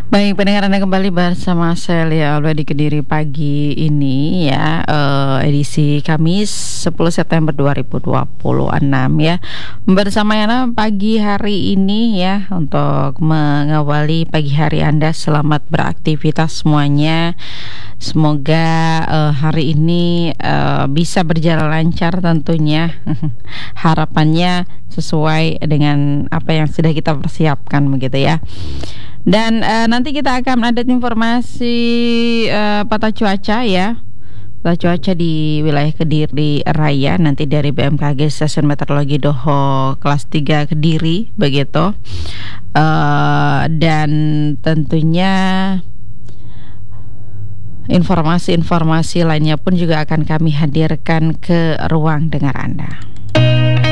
Baik, pendengar Anda kembali bersama saya Lia Alwa di Kediri pagi ini ya, edisi Kamis 10 September 2026 ya. Bersama Yana pagi hari ini ya, untuk mengawali pagi hari Anda, selamat beraktivitas semuanya. Semoga hari ini bisa berjalan lancar tentunya. Harapannya sesuai dengan apa yang sudah kita persiapkan begitu ya. Dan nanti kita akan update informasi peta cuaca ya. Peta cuaca di wilayah Kediri Raya nanti dari BMKG Stasiun Meteorologi Doho kelas 3 Kediri begitu. Dan tentunya informasi-informasi lainnya pun juga akan kami hadirkan ke ruang dengar Anda.